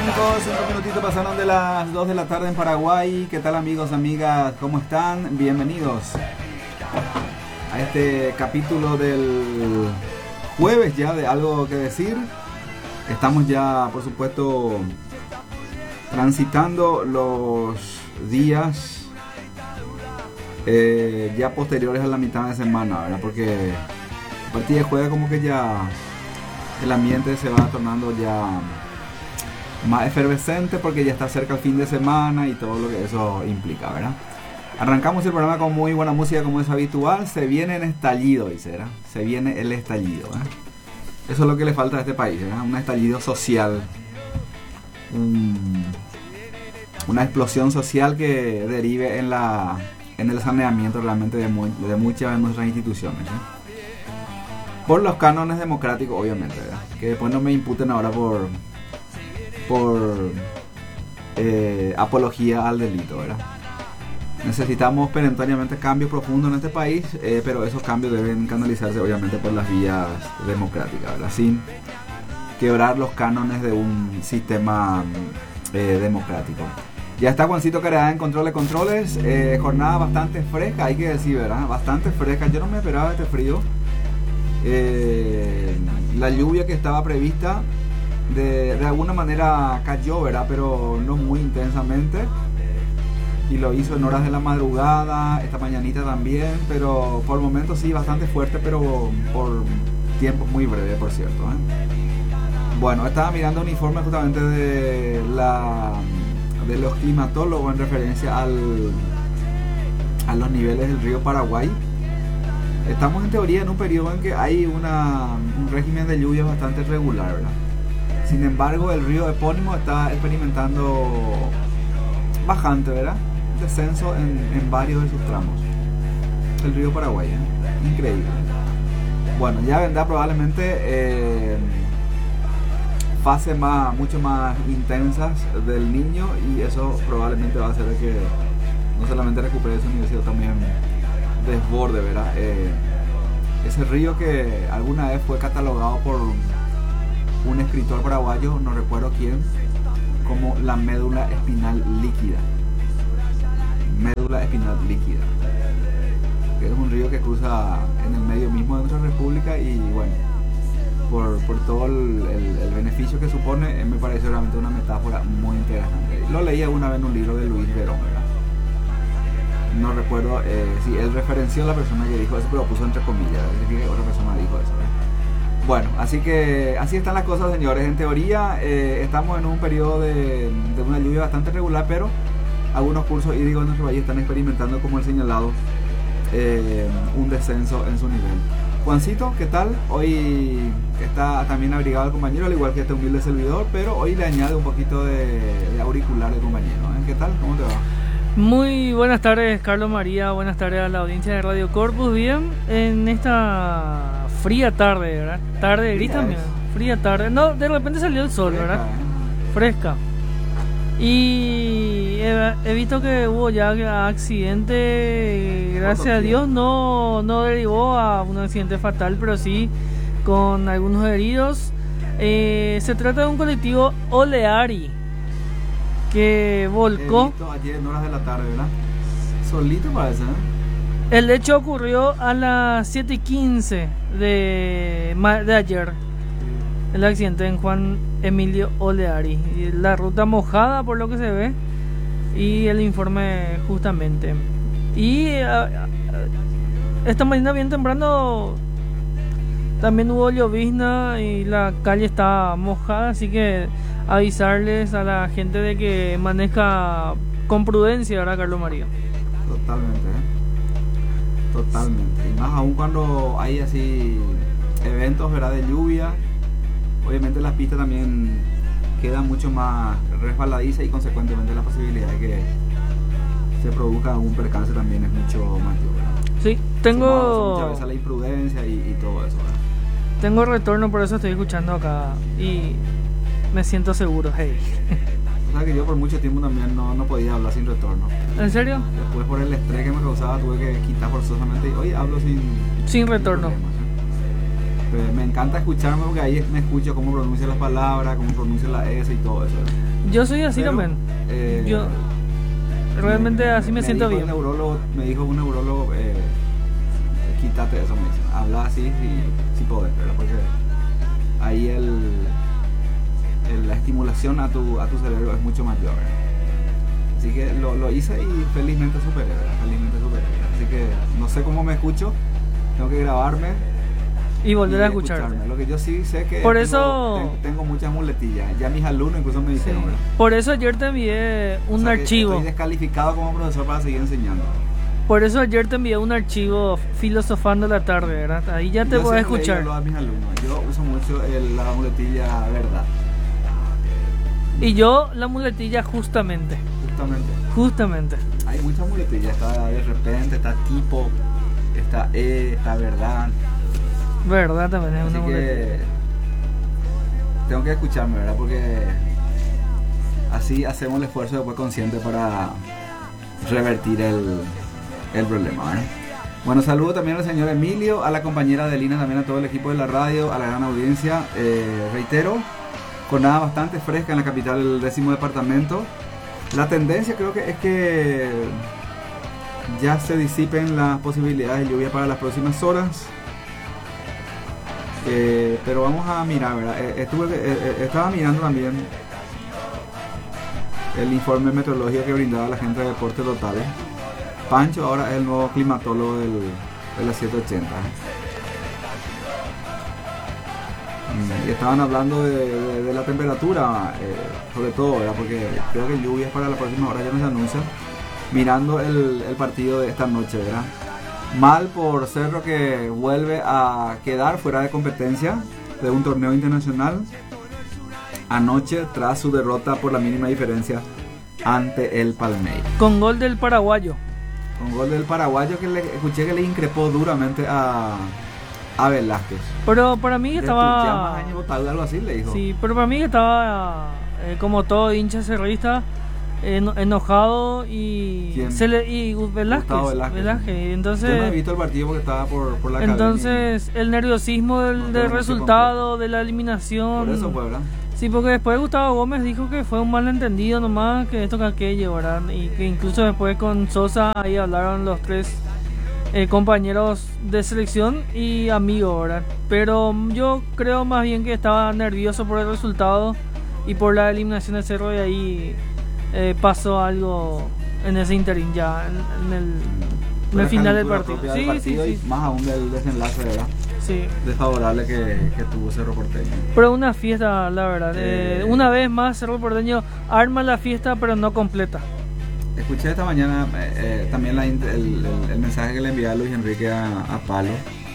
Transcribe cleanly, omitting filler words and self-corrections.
5 minutitos pasaron de las 2 de la tarde en Paraguay. ¿Qué tal, amigos, amigas? ¿Cómo están? Bienvenidos a este capítulo del jueves ya de Algo que Decir. Estamos ya, por supuesto, transitando los días ya posteriores a la mitad de semana, ¿verdad? Porque a partir de jueves como que ya el ambiente se va tornando ya más efervescente porque ya está cerca el fin de semana y todo lo que eso implica, ¿verdad? Arrancamos el programa con muy buena música como es habitual. Se viene el estallido, dice, ¿verdad? Se viene el estallido, ¿verdad? Eso es lo que le falta a este país, ¿verdad? Un estallido social, una explosión social que derive en el saneamiento realmente de muchas de nuestras instituciones, ¿eh? Por los cánones democráticos, obviamente, ¿verdad? Que después no me imputen ahora por apología al delito, ¿verdad? Necesitamos perentoriamente cambios profundos en este país, pero esos cambios deben canalizarse obviamente por las vías democráticas, ¿verdad? Sin quebrar los cánones de un sistema democrático. Ya está Juancito Caredad en control de controles. Jornada bastante fresca, hay que decir, ¿verdad? Bastante fresca. Yo no me esperaba este frío. La lluvia que estaba prevista de alguna manera cayó, ¿verdad? Pero no muy intensamente, y lo hizo en horas de la madrugada, esta mañanita también, pero por el momento sí bastante fuerte, pero por tiempos muy breves, por cierto, ¿eh? Bueno, estaba mirando un informe justamente de los climatólogos en referencia a los niveles del río Paraguay. Estamos en teoría en un periodo en que hay un régimen de lluvias bastante regular, ¿verdad? Sin embargo, el río epónimo está experimentando bajante, ¿verdad? Descenso en varios de sus tramos. El río Paraguay, ¿eh? Increíble. Bueno, ya vendrá probablemente fases mucho más intensas del Niño, y eso probablemente va a hacer que no solamente recupere su nivel, sino también desborde, ¿verdad? Ese río que alguna vez fue catalogado por un escritor paraguayo, no recuerdo quién, como la médula espinal líquida. Médula espinal líquida, que es un río que cruza en el medio mismo de nuestra república, y bueno, por todo el beneficio que supone, me pareció realmente una metáfora muy interesante. Lo leí alguna vez en un libro de Luis Verón, ¿verdad? No recuerdo si él referenció a la persona que dijo eso, pero lo puso entre comillas, es decir, que otra persona dijo eso, ¿verdad? Bueno, así que así están las cosas, señores. En teoría estamos en un periodo de una lluvia bastante regular, pero algunos cursos hídricos en nuestro país están experimentando, como el señalado, un descenso en su nivel. Juancito, ¿qué tal? Hoy está también abrigado el compañero, al igual que este humilde servidor, pero hoy le añade un poquito de auricular de compañero, ¿eh? ¿Qué tal? ¿Cómo te va? Muy buenas tardes, Carlos María. Buenas tardes a la audiencia de Radio Corpus. Bien, en esta fría tarde, ¿verdad? Tarde gris también. Fría tarde. No, de repente salió el sol, Fresca, ¿verdad? Fresca. Y he visto que hubo ya accidente. Gracias a Dios no derivó a un accidente fatal, pero sí con algunos heridos. Se trata de un colectivo Oleari que volcó. Ayer en horas de la tarde, ¿verdad? Solito parece, ¿eh? El hecho ocurrió a las 7:15 de ayer. El accidente en Juan Emilio Oleari. La ruta mojada por lo que se ve, y el informe justamente. Y esta mañana bien temprano también hubo llovizna y la calle está mojada, así que avisarles a la gente de que maneja con prudencia, ¿verdad, Carlos María? Totalmente, ¿eh? Totalmente. Y más aún cuando hay así eventos, ¿verdad?, de lluvia. Obviamente las pistas también quedan mucho más resbaladizas, y consecuentemente la posibilidad de que se produzca algún percance también es mucho mayor, ¿verdad? Sí, tengo muchas veces la imprudencia y todo eso, ¿verdad? Tengo retorno, por eso estoy escuchando acá y me siento seguro. Hey. O sea que yo por mucho tiempo también no podía hablar sin retorno. ¿En serio? Después, por el estrés que me causaba, tuve que quitar forzosamente y hoy hablo sin retorno. problemas, ¿eh? Me encanta escucharme porque ahí me escucho cómo pronuncia las palabras, cómo pronuncia la S y todo eso. Yo soy así Pero, también. Yo realmente así me siento bien. Me dijo un neurólogo, quítate eso, me dice. Habla así si podés, ¿verdad? Porque ahí la estimulación a tu cerebro es mucho mayor, ¿verdad? Así que lo hice y felizmente superé, ¿verdad? Felizmente superé. Así que no sé cómo me escucho, tengo que grabarme y volver a escucharte. Lo que yo sí sé que por eso tengo muchas muletillas. Ya mis alumnos incluso me dijeron, ¿verdad? Por eso ayer te envié un archivo. Estoy descalificado como profesor para seguir enseñando. Por eso ayer te envié un archivo filosofando la tarde, ¿verdad? Ahí ya te voy a escuchar. Yo a mis alumnos. Yo uso mucho la muletilla verdad. Y yo la muletilla justamente. Hay muchas muletillas. Está de repente, está tipo, está está verdad. Verdad también es una muletilla. Que tengo que escucharme, ¿verdad? Porque así hacemos el esfuerzo después consciente para revertir el problema, ¿verdad? Bueno, saludo también al señor Emilio, a la compañera Adelina, también a todo el equipo de la radio, a la gran audiencia. Reitero, jornada bastante fresca en la capital del 10º departamento. La tendencia creo que es que ya se disipen las posibilidades de lluvia para las próximas horas. Pero vamos a mirar, ¿verdad? Estaba mirando también el informe meteorológico que brindaba la gente de Deporte Total. Pancho ahora es el nuevo climatólogo de la 780. Y estaban hablando de la temperatura, sobre todo, ¿verdad? Porque creo que lluvias para la próxima hora ya no se anuncia. Mirando el partido de esta noche, ¿verdad? Mal por Cerro, que vuelve a quedar fuera de competencia de un torneo internacional anoche tras su derrota por la mínima diferencia ante el Palmeiras. Con gol del paraguayo. Que escuché que le increpó duramente a Velázquez. Pero para mí estaba... algo así le dijo. Sí, pero para mí estaba como todo hincha cerrista, enojado y Velázquez. Entonces, yo no he visto el partido porque estaba por la entonces el nerviosismo del resultado, de la eliminación. Por eso fue, ¿verdad? Sí, porque después Gustavo Gómez dijo que fue un malentendido nomás, que esto que aquello, ¿verdad? Y que incluso después con Sosa ahí hablaron los tres compañeros de selección y amigos, ¿verdad? Pero yo creo más bien que estaba nervioso por el resultado y por la eliminación de Cerro, y ahí pasó algo en ese interín ya en el final del partido. Sí. Y más aún del desenlace, ¿verdad? Sí. Desfavorable que tuvo Cerro Porteño. Pero una fiesta, la verdad. Una vez más Cerro Porteño arma la fiesta, pero no completa. Escuché esta mañana también el mensaje que le enviaba Luis Enrique a Palo.